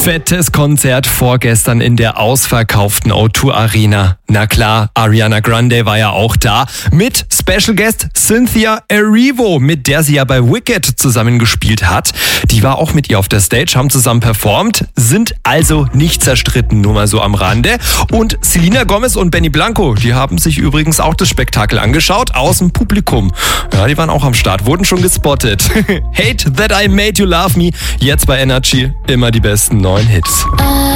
Fettes Konzert vorgestern in der ausverkauften O2 Arena. Na klar, Ariana Grande war ja auch da mit Special Guest Cynthia Erivo, mit der sie ja bei Wicked zusammengespielt hat. Die war auch mit ihr auf der Stage, haben zusammen performt, sind also nicht zerstritten, nur mal so am Rande. Und Selena Gomez und Benny Blanco, die haben sich übrigens auch das Spektakel angeschaut, aus dem Publikum. Ja, die waren auch am Start, wurden schon gespottet. Hate That I Made You Love Me, jetzt bei Energy, immer die besten neuen Hits.